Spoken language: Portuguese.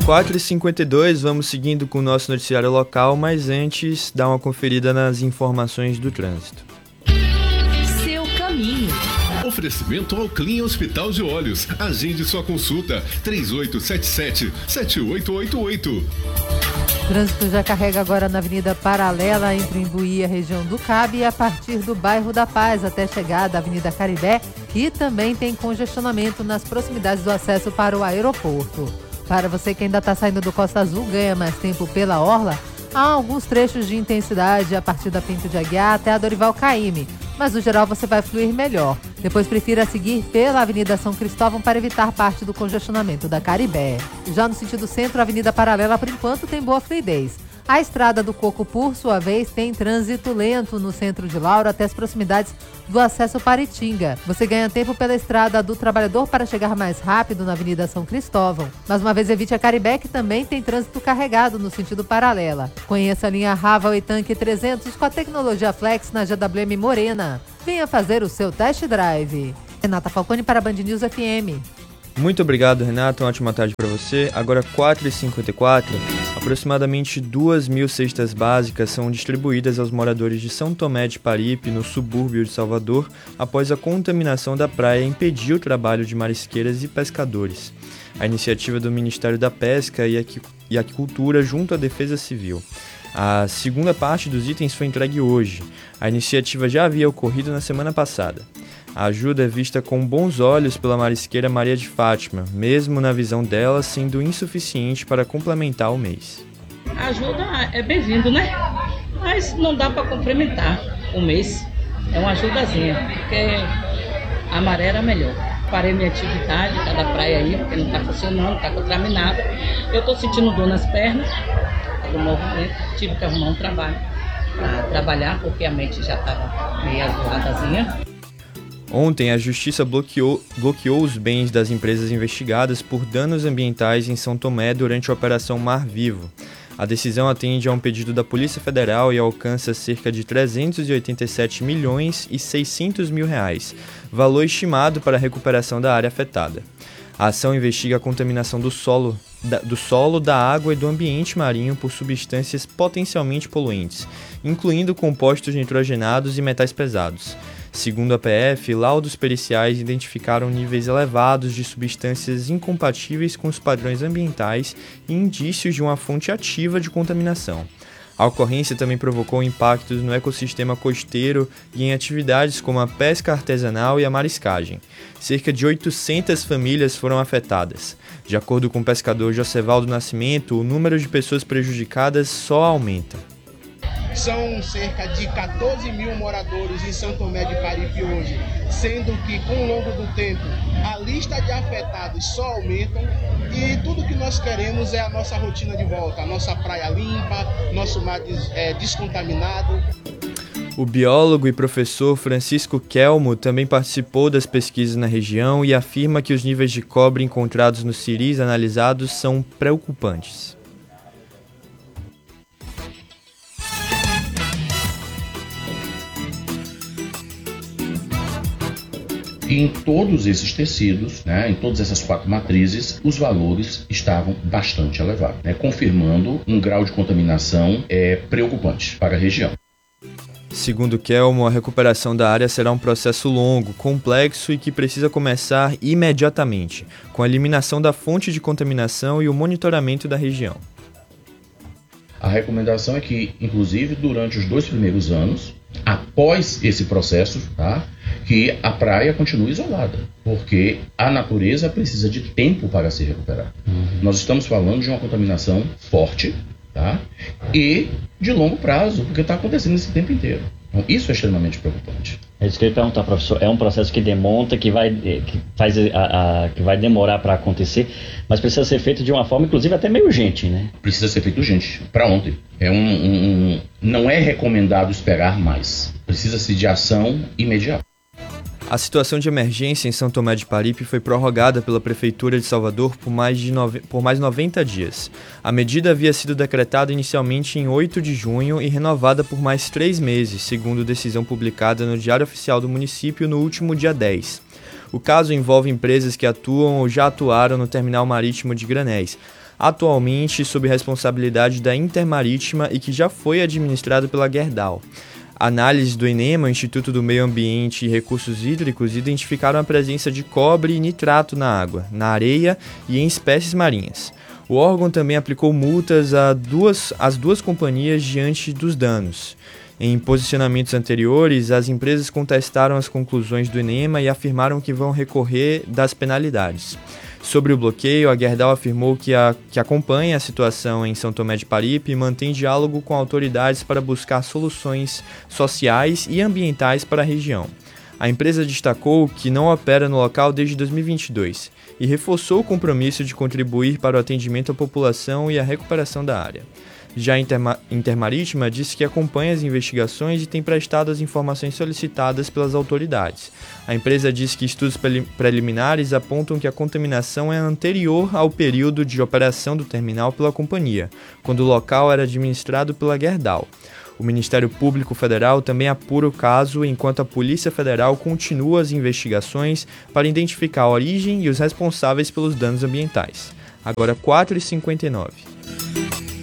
4h52, vamos seguindo com o nosso noticiário local, mas antes, dá uma conferida nas informações do trânsito. Seu caminho. Oferecimento ao Clean Hospital de Olhos. Agende sua consulta, 3877-7888. Trânsito já carrega agora na Avenida Paralela, entre Imbuí e a região do Cabe, e a partir do bairro da Paz até chegar da Avenida Caribé, e também tem congestionamento nas proximidades do acesso para o aeroporto. Para você que ainda está saindo do Costa Azul, ganha mais tempo pela orla, há alguns trechos de intensidade a partir da Pinto de Aguiar até a Dorival Caymmi, mas no geral você vai fluir melhor. Depois prefira seguir pela Avenida São Cristóvão para evitar parte do congestionamento da Caribé. Já no sentido centro, a Avenida Paralela, por enquanto, tem boa fluidez. A Estrada do Coco, por sua vez, tem trânsito lento no centro de Lauro até as proximidades do acesso para Itinga. Você ganha tempo pela Estrada do Trabalhador para chegar mais rápido na Avenida São Cristóvão. Mais uma vez, evite a Caribé, que também tem trânsito carregado no sentido paralela. Conheça a linha Raval e Tanque 300 com a tecnologia Flex na GWM Morena. Venha fazer o seu test drive. Renata Falcone para a Band News FM. Muito obrigado, Renato. Uma ótima tarde para você. Agora 4h54, aproximadamente 2.000 cestas básicas são distribuídas aos moradores de São Tomé de Paripe, no subúrbio de Salvador, após a contaminação da praia impedir o trabalho de marisqueiras e pescadores. A iniciativa do Ministério da Pesca e Aquicultura junto à Defesa Civil. A segunda parte dos itens foi entregue hoje. A iniciativa já havia ocorrido na semana passada. A ajuda é vista com bons olhos pela marisqueira Maria de Fátima, mesmo na visão dela sendo insuficiente para complementar o mês. A ajuda é bem-vindo, né? Mas não dá para complementar o mês. É uma ajudazinha, porque a maré era melhor. Parei minha atividade, cada praia aí, porque não está funcionando, está contaminado. Eu estou sentindo dor nas pernas, do movimento, tive que arrumar um trabalho para trabalhar, porque a mente já estava meio azoadazinha. Ontem, a Justiça bloqueou os bens das empresas investigadas por danos ambientais em São Tomé durante a Operação Mar Vivo. A decisão atende a um pedido da Polícia Federal e alcança cerca de 387 milhões e 600 mil reais, valor estimado para a recuperação da área afetada. A ação investiga a contaminação do solo, da água e do ambiente marinho por substâncias potencialmente poluentes, incluindo compostos nitrogenados e metais pesados. Segundo a PF, laudos periciais identificaram níveis elevados de substâncias incompatíveis com os padrões ambientais e indícios de uma fonte ativa de contaminação. A ocorrência também provocou impactos no ecossistema costeiro e em atividades como a pesca artesanal e a mariscagem. Cerca de 800 famílias foram afetadas. De acordo com o pescador Josevaldo Nascimento, o número de pessoas prejudicadas só aumenta. São cerca de 14 mil moradores em São Tomé de Paripe hoje, sendo que com o longo do tempo a lista de afetados só aumenta e tudo que nós queremos é a nossa rotina de volta, a nossa praia limpa, nosso mar descontaminado. O biólogo e professor Francisco Kelmo também participou das pesquisas na região e afirma que os níveis de cobre encontrados nos siris analisados são preocupantes. E em todos esses tecidos, em todas essas 4 matrizes, os valores estavam bastante elevados, confirmando um grau de contaminação preocupante para a região. Segundo Kelmo, a recuperação da área será um processo longo, complexo e que precisa começar imediatamente, com a eliminação da fonte de contaminação e o monitoramento da região. A recomendação é que, inclusive, durante os 2 primeiros anos, após esse processo, que a praia continue isolada, porque a natureza precisa de tempo para se recuperar. Nós estamos falando de uma contaminação forte, e de longo prazo, porque está acontecendo esse tempo inteiro. Então, isso é extremamente preocupante. É isso que eu ia perguntar, professor. É um processo que demonta, que vai demorar para acontecer, mas precisa ser feito de uma forma, inclusive, até meio urgente, né? Precisa ser feito urgente, para ontem. Não é recomendado esperar mais. Precisa-se de ação imediata. A situação de emergência em São Tomé de Paripe foi prorrogada pela Prefeitura de Salvador por mais 90 dias. A medida havia sido decretada inicialmente em 8 de junho e renovada por mais 3 meses, segundo decisão publicada no Diário Oficial do município no último dia 10. O caso envolve empresas que atuam ou já atuaram no terminal marítimo de Granéis, atualmente sob responsabilidade da Intermarítima e que já foi administrado pela Gerdau. Análises do INEMA, Instituto do Meio Ambiente e Recursos Hídricos, identificaram a presença de cobre e nitrato na água, na areia e em espécies marinhas. O órgão também aplicou multas às duas companhias diante dos danos. Em posicionamentos anteriores, as empresas contestaram as conclusões do INEMA e afirmaram que vão recorrer das penalidades. Sobre o bloqueio, a Gerdau afirmou que acompanha a situação em São Tomé de Paripe e mantém diálogo com autoridades para buscar soluções sociais e ambientais para a região. A empresa destacou que não opera no local desde 2022 e reforçou o compromisso de contribuir para o atendimento à população e a recuperação da área. Já a Intermarítima disse que acompanha as investigações e tem prestado as informações solicitadas pelas autoridades. A empresa disse que estudos preliminares apontam que a contaminação é anterior ao período de operação do terminal pela companhia, quando o local era administrado pela Gerdau. O Ministério Público Federal também apura o caso, enquanto a Polícia Federal continua as investigações para identificar a origem e os responsáveis pelos danos ambientais. Agora 4h59.